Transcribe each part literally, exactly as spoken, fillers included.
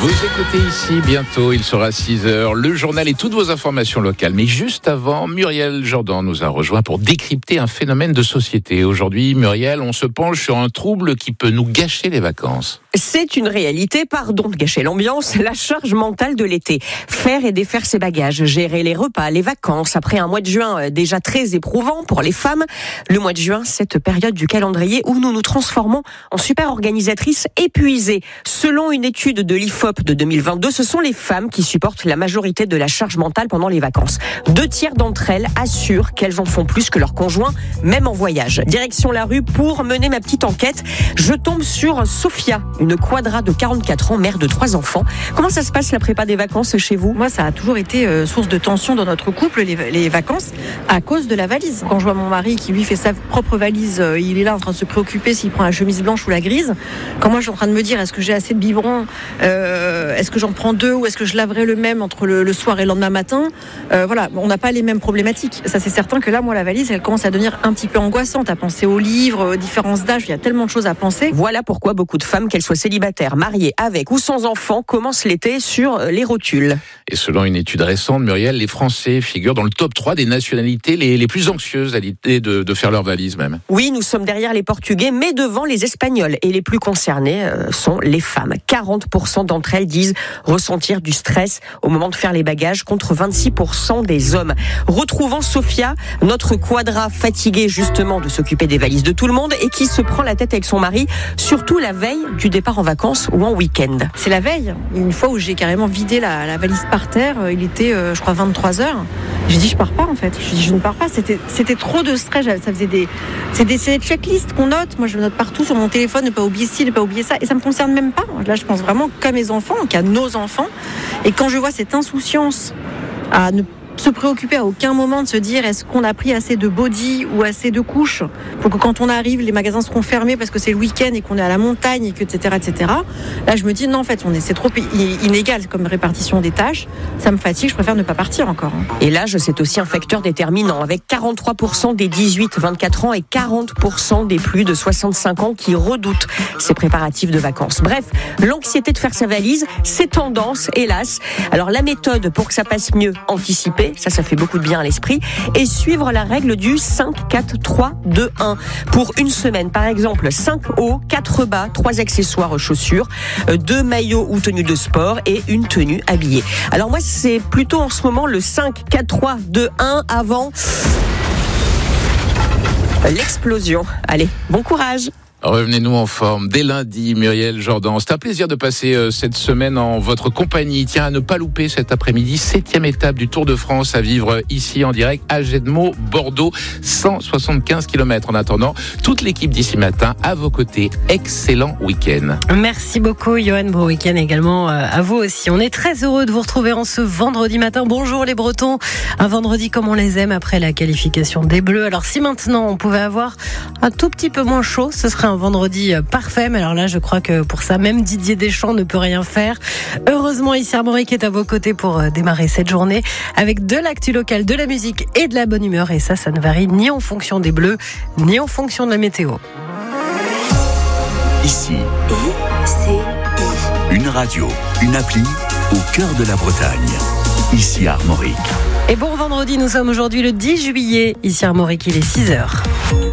Vous écoutez ici bientôt, il sera six heures, le journal et toutes vos informations locales. Mais juste avant, Muriel Jourdan nous a rejoint pour décrypter un phénomène de société. Aujourd'hui, Muriel, on se penche sur un trouble qui peut nous gâcher les vacances. C'est une réalité, pardon de gâcher l'ambiance, la charge mentale de l'été. Faire et défaire ses bagages, gérer les repas, les vacances. Après un mois de juin déjà très éprouvant pour les femmes, le mois de juin, cette période du calendrier où nous nous transformons en super organisatrices épuisées. Selon une étude de l'I F O P de deux mille vingt-deux, ce sont les femmes qui supportent la majorité de la charge mentale pendant les vacances. Deux tiers d'entre elles assurent qu'elles en font plus que leurs conjoints, même en voyage. Direction la rue pour mener ma petite enquête. Je tombe sur Sophia, une quadra de quarante-quatre ans, mère de trois enfants. Comment ça se passe la prépa des vacances chez vous ? Moi, ça a toujours été euh, source de tension dans notre couple, les, les vacances, à cause de la valise. Quand je vois mon mari qui lui fait sa propre valise, euh, il est là en train de se préoccuper s'il prend la chemise blanche ou la grise. Quand moi, je suis en train de me dire, est-ce que j'ai assez de biberons ? euh, Est-ce que j'en prends deux ou est-ce que je laverai le même entre le, le soir et le lendemain matin ? euh, Voilà, on n'a pas les mêmes problématiques. Ça, c'est certain que là, moi, la valise, elle commence à devenir un petit peu angoissante. À penser aux livres, aux différences d'âge, il y a tellement de choses à penser. Voilà pourquoi beaucoup de femmes, qu'elles soient célibataires, mariées, avec ou sans enfants, commencent l'été sur les rotules. Et selon une étude récente, Muriel, les Français figurent dans le top trois des nationalités les, les plus anxieuses à l'idée de, de faire leur valise même. Oui, nous sommes derrière les Portugais, mais devant les Espagnols. Et les plus concernés euh, sont les femmes. quarante pour cent d'entre elles disent ressentir du stress au moment de faire les bagages, contre vingt-six pour cent des hommes. Retrouvons Sophia, notre quadra fatiguée justement de s'occuper des valises de tout le monde et qui se prend la tête avec son mari, surtout la veille du départ en vacances ou en week-end. C'est la veille, une fois où j'ai carrément vidé la, la valise par terre, il était euh, je crois vingt-trois heures. J'ai dit je pars pas en fait, je dis je ne pars pas, c'était, c'était trop de stress, ça faisait des, c'est des, c'est des checklists qu'on note, moi je note partout sur mon téléphone, ne pas oublier ci, ne pas oublier ça, et ça me concerne même pas. Là je pense vraiment qu'à mes enfants, qu'à nos enfants, et quand je vois cette insouciance à ne se préoccuper à aucun moment de se dire est-ce qu'on a pris assez de body ou assez de couches pour que quand on arrive les magasins seront fermés parce que c'est le week-end et qu'on est à la montagne et que etc etc. Là je me dis non en fait on est, c'est trop inégal comme répartition des tâches, ça me fatigue, je préfère ne pas partir encore. Et l'âge c'est aussi un facteur déterminant avec quarante-trois pour cent des dix-huit vingt-quatre ans et quarante pour cent des plus de soixante-cinq ans qui redoutent ces préparatifs de vacances. Bref, l'anxiété de faire sa valise, c'est tendance hélas. Alors la méthode pour que ça passe mieux, anticiper. Ça, ça fait beaucoup de bien à l'esprit. Et suivre la règle du cinq, quatre, trois, deux, un. Pour une semaine, par exemple, cinq hauts, quatre bas, trois accessoires chaussures, deux maillots ou tenues de sport et une tenue habillée. Alors moi, c'est plutôt en ce moment le cinq, quatre, trois, deux, un avant l'explosion. Allez, bon courage! Revenez-nous en forme dès lundi, Muriel Jourdan. C'est un plaisir de passer euh, cette semaine en votre compagnie. Tiens, à ne pas louper cet après-midi, septième étape du Tour de France à vivre ici en direct à Gedmo, Bordeaux, cent soixante-quinze kilomètres. En attendant, toute l'équipe d'ici matin à vos côtés. Excellent week-end. Merci beaucoup, Johan. Bon week-end également à vous aussi. On est très heureux de vous retrouver en ce vendredi matin. Bonjour les Bretons. Un vendredi comme on les aime après la qualification des Bleus. Alors si maintenant on pouvait avoir un tout petit peu moins chaud, ce serait un vendredi parfait, mais alors là je crois que pour ça même Didier Deschamps ne peut rien faire. Heureusement ici Armorique est à vos côtés pour démarrer cette journée avec de l'actu locale, de la musique et de la bonne humeur, et ça ça ne varie ni en fonction des Bleus ni en fonction de la météo. Ici I C I, une radio, une appli au cœur de la Bretagne. Ici Armorique. Et bon vendredi, nous sommes aujourd'hui le dix juillet. Ici Armorique, il est six heures.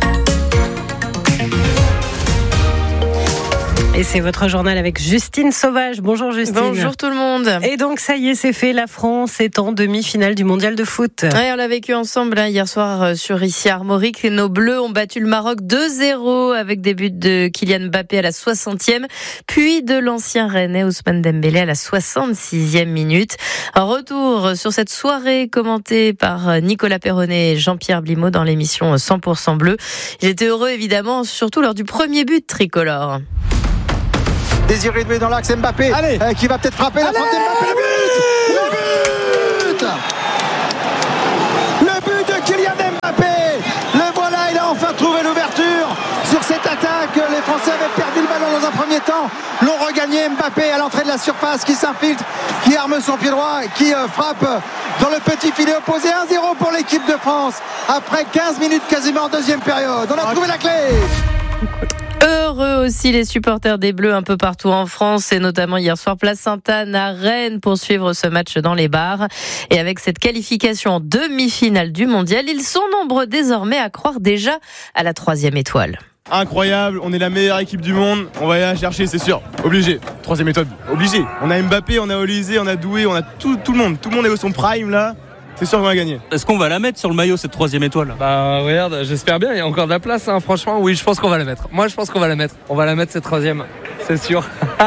Et c'est votre journal avec Justine Sauvage. Bonjour Justine. Bonjour tout le monde. Et donc ça y est, c'est fait. La France est en demi-finale du mondial de foot. Ouais, on l'a vécu ensemble hein, hier soir sur ici Armorique. Nos Bleus ont battu le Maroc deux zéro avec des buts de Kylian Mbappé à la soixantième, puis de l'ancien Rennais Ousmane Dembélé à la soixante-sixième minute. Un retour sur cette soirée commentée par Nicolas Perronnet et Jean-Pierre Blimaud dans l'émission cent pour cent Bleu. Ils étaient heureux évidemment, surtout lors du premier but tricolore. Désiré Doué dans l'axe, Mbappé euh, qui va peut-être frapper. Allez, la frappe d'Mbappé, le but, le but, le but de Kylian Mbappé. Le voilà, il a enfin trouvé l'ouverture sur cette attaque. Les Français avaient perdu le ballon dans un premier temps, l'ont regagné. Mbappé à l'entrée de la surface qui s'infiltre, qui arme son pied droit, qui euh, frappe dans le petit filet opposé. un zéro pour l'équipe de France après quinze minutes quasiment en deuxième période. On a trouvé la clé. Heureux aussi les supporters des Bleus un peu partout en France et notamment hier soir place Sainte-Anne à Rennes pour suivre ce match dans les bars. Et avec cette qualification en demi-finale du mondial, ils sont nombreux désormais à croire déjà à la troisième étoile. Incroyable, on est la meilleure équipe du monde, on va aller la chercher, c'est sûr, obligé. Troisième étoile, obligé. On a Mbappé, on a Olysée, on a Doué, on a tout, tout le monde, tout le monde est au son prime là. C'est sûr qu'on va gagner. Est-ce qu'on va la mettre sur le maillot, cette troisième étoile ? Bah regarde, j'espère bien, il y a encore de la place, hein. Franchement, oui, je pense qu'on va la mettre. Moi, je pense qu'on va la mettre. On va la mettre, cette troisième, c'est sûr.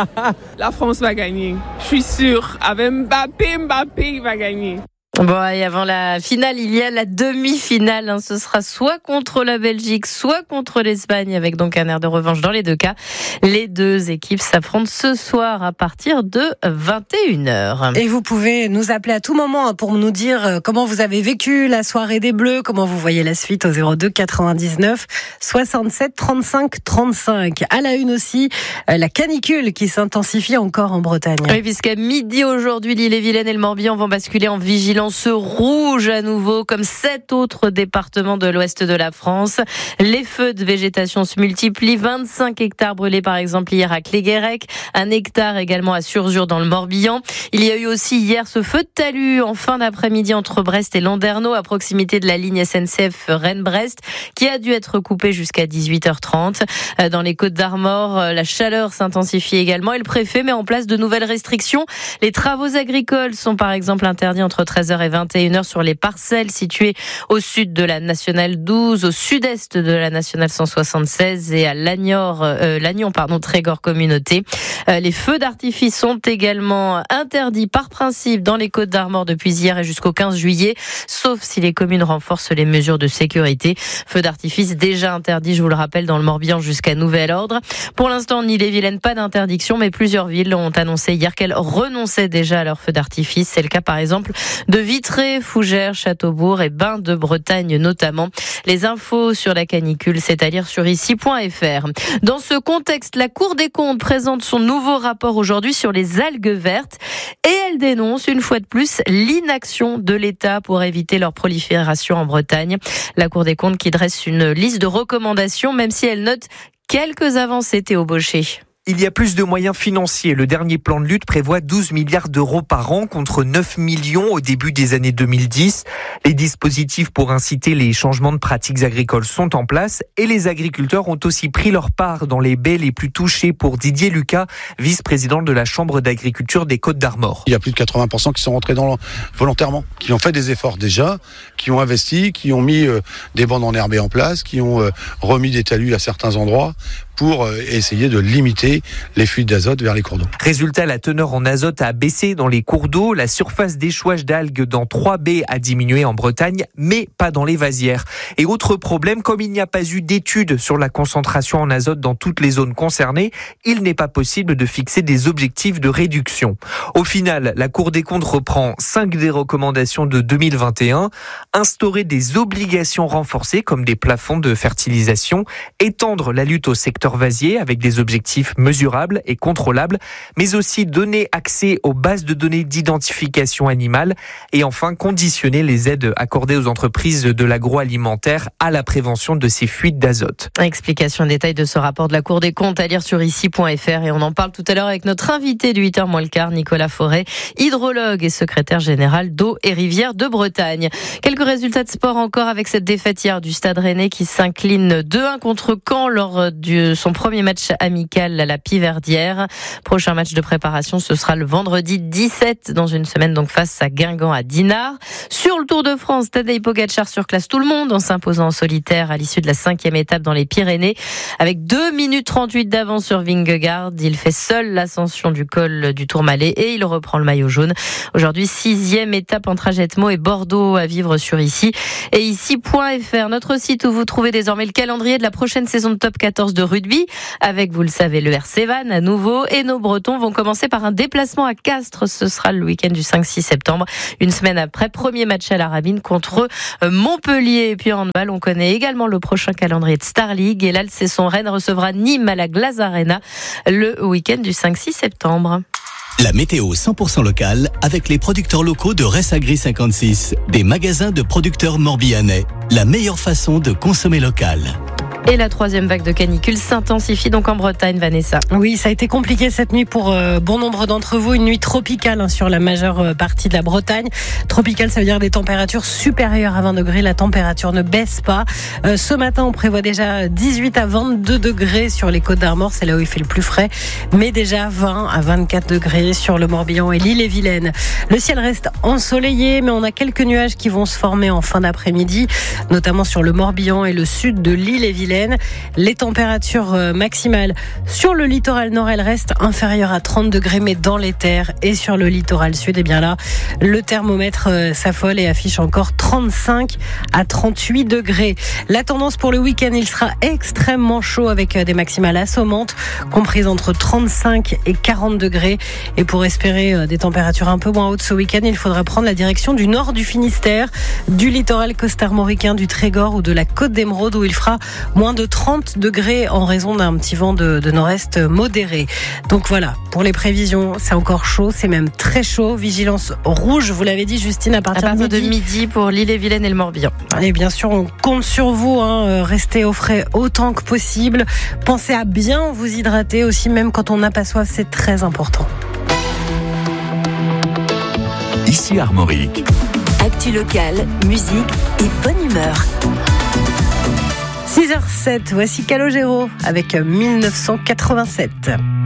La France va gagner, je suis sûr. Avec Mbappé, Mbappé, il va gagner. Bon, et avant la finale, il y a la demi-finale. Hein. Ce sera soit contre la Belgique, soit contre l'Espagne, avec donc un air de revanche dans les deux cas. Les deux équipes s'affrontent ce soir à partir de vingt et une heures. Et vous pouvez nous appeler à tout moment pour nous dire comment vous avez vécu la soirée des Bleus, comment vous voyez la suite au zéro deux quatre-vingt-dix-neuf soixante-sept trente-cinq trente-cinq. À la une aussi, la canicule qui s'intensifie encore en Bretagne. Oui, puisqu'à midi aujourd'hui, l'Ille-et-Vilaine et le Morbihan vont basculer en vigilance rouge à nouveau, comme sept autres départements de l'ouest de la France. Les feux de végétation se multiplient. vingt-cinq hectares brûlés par exemple hier à Cléguérec, un hectare également à Surzur dans le Morbihan. Il y a eu aussi hier ce feu de talus en fin d'après-midi entre Brest et Landerneau à proximité de la ligne S N C F Rennes-Brest qui a dû être coupé jusqu'à dix-huit heures trente. Dans les Côtes-d'Armor, la chaleur s'intensifie également et le préfet met en place de nouvelles restrictions. Les travaux agricoles sont par exemple interdits entre treize heures et vingt et une heures sur les parcelles situées au sud de la nationale douze, au sud-est de la nationale cent soixante-seize et à Lannion, euh, Lannion, pardon, Trégor Communauté. Euh, les feux d'artifice sont également interdits par principe dans les Côtes-d'Armor depuis hier et jusqu'au quinze juillet, sauf si les communes renforcent les mesures de sécurité. Feux d'artifice déjà interdits, je vous le rappelle, dans le Morbihan jusqu'à nouvel ordre. Pour l'instant, en Ille-et-Vilaine, pas d'interdiction, mais plusieurs villes ont annoncé hier qu'elles renonçaient déjà à leurs feux d'artifice. C'est le cas, par exemple, de Vitré, Fougères, Châteaubourg et Bain de Bretagne notamment. Les infos sur la canicule, c'est à lire sur ici point f r. Dans ce contexte, la Cour des comptes présente son nouveau rapport aujourd'hui sur les algues vertes et elle dénonce une fois de plus l'inaction de l'État pour éviter leur prolifération en Bretagne. La Cour des comptes qui dresse une liste de recommandations, même si elle note quelques avancées, Théo Baucher. Il y a plus de moyens financiers. Le dernier plan de lutte prévoit douze milliards d'euros par an contre neuf millions au début des années deux mille dix. Les dispositifs pour inciter les changements de pratiques agricoles sont en place et les agriculteurs ont aussi pris leur part dans les baies les plus touchées pour Didier Lucas, vice-président de la Chambre d'agriculture des Côtes-d'Armor. Il y a plus de quatre-vingts pour cent qui sont rentrés dans le... volontairement, qui ont fait des efforts déjà, qui ont investi, qui ont mis euh, des bandes enherbées en place, qui ont euh, remis des talus à certains endroits pour euh, essayer de limiter les fuites d'azote vers les cours d'eau. Résultat, la teneur en azote a baissé dans les cours d'eau. La surface d'échouage d'algues dans trois baies a diminué en Bretagne, mais pas dans les vasières. Et autre problème, comme il n'y a pas eu d'études sur la concentration en azote dans toutes les zones concernées, il n'est pas possible de fixer des objectifs de réduction. Au final, la Cour des comptes reprend cinq des recommandations de deux mille vingt et un. Instaurer des obligations renforcées comme des plafonds de fertilisation, étendre la lutte au secteur vasier avec des objectifs mesurables et contrôlables, mais aussi donner accès aux bases de données d'identification animale et enfin conditionner les aides accordées aux entreprises de l'agroalimentaire à la prévention de ces fuites d'azote. Explication en détail de ce rapport de la Cour des comptes à lire sur ici point f r et on en parle tout à l'heure avec notre invité du huit heures moins le quart, Nicolas Forêt, hydrologue et secrétaire général d'Eau et Rivières de Bretagne. Quelques résultats de sport encore avec cette défaite hier du Stade Rennais qui s'incline deux un contre Caen lors de son premier match amical à la Piverdière. Prochain match de préparation, ce sera le vendredi dix-sept dans une semaine, donc face à Guingamp à Dinard. Sur le Tour de France, Tadej Pogačar surclasse tout le monde en s'imposant en solitaire à l'issue de la cinquième étape dans les Pyrénées. Avec deux minutes trente-huit d'avance sur Vingegaard, il fait seul l'ascension du col du Tourmalet et il reprend le maillot jaune. Aujourd'hui, sixième étape entre Ajetmo et Bordeaux à vivre sur ici et ici point f r, notre site où vous trouvez désormais le calendrier de la prochaine saison de Top quatorze de rugby avec, vous le savez, le R C Vannes à nouveau et nos Bretons vont commencer par un déplacement à Castres. Ce sera le week-end du cinq six septembre, une semaine après, premier match à la Rabine contre Montpellier. Et puis en handball, on connaît également le prochain calendrier de Star League et là, le Cesson Rennes recevra Nîmes à la Glace Arena le week-end du cinq six septembre. La météo cent pour cent locale avec les producteurs locaux de Ressagri cinquante-six, des magasins de producteurs morbihanais. La meilleure façon de consommer local. Et la troisième vague de canicule s'intensifie donc en Bretagne, Vanessa. Oui, ça a été compliqué cette nuit pour euh, bon nombre d'entre vous. Une nuit tropicale hein, sur la majeure partie de la Bretagne. Tropicale, ça veut dire des températures supérieures à vingt degrés. La température ne baisse pas. Euh, ce matin, on prévoit déjà dix-huit à vingt-deux degrés sur les Côtes d'Armor. C'est là où il fait le plus frais. Mais déjà vingt à vingt-quatre degrés sur le Morbihan et l'Ille-et-Vilaine. Le ciel reste ensoleillé, mais on a quelques nuages qui vont se former en fin d'après-midi, notamment sur le Morbihan et le sud de l'Ille-et-Vilaine. Les températures maximales sur le littoral nord, elles restent inférieures à trente degrés, mais dans les terres et sur le littoral sud, et bien là, le thermomètre s'affole et affiche encore trente-cinq à trente-huit degrés. La tendance pour le week-end, il sera extrêmement chaud avec des maximales assommantes, comprises entre trente-cinq et quarante degrés. Et pour espérer des températures un peu moins hautes ce week-end, il faudra prendre la direction du nord du Finistère, du littoral costarmoricain, du Trégor ou de la Côte d'Émeraude, où il fera moins de trente degrés en raison d'un petit vent de, de nord-est modéré. Donc voilà, pour les prévisions, c'est encore chaud, c'est même très chaud. Vigilance rouge, vous l'avez dit Justine, à partir, à partir de, midi. de midi pour l'Ille-et-Vilaine et le Morbihan. Et bien sûr, on compte sur vous, hein, restez au frais autant que possible. Pensez à bien vous hydrater aussi, même quand on n'a pas soif, c'est très important. Ici Armorique. Actu locale, musique et bonne humeur. six heures zéro sept, voici Calogero avec mille neuf cent quatre-vingt-sept.